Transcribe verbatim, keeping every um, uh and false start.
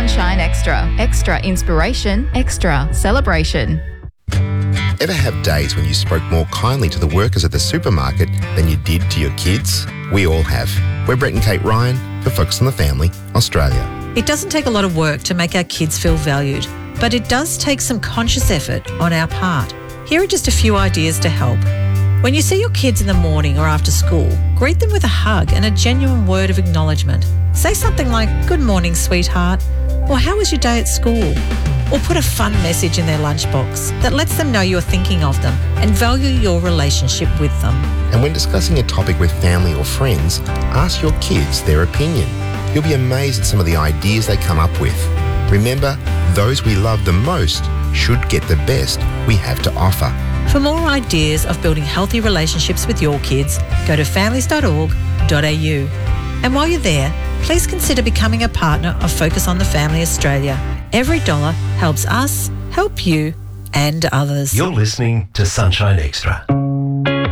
Sunshine Extra. Extra inspiration, extra celebration. Ever have days when you spoke more kindly to the workers at the supermarket than you did to your kids? We all have. We're Brett and Kate Ryan for Focus on the Family, Australia. It doesn't take a lot of work to make our kids feel valued, but it does take some conscious effort on our part. Here are just a few ideas to help. When you see your kids in the morning or after school, greet them with a hug and a genuine word of acknowledgement. Say something like, "Good morning, sweetheart," or "How was your day at school?" Or put a fun message in their lunchbox that lets them know you're thinking of them and value your relationship with them. And when discussing a topic with family or friends, ask your kids their opinion. You'll be amazed at some of the ideas they come up with. Remember, those we love the most should get the best we have to offer. For more ideas of building healthy relationships with your kids, go to families dot org dot a u. And while you're there, please consider becoming a partner of Focus on the Family Australia. Every dollar helps us help you and others. You're listening to Sunshine Extra.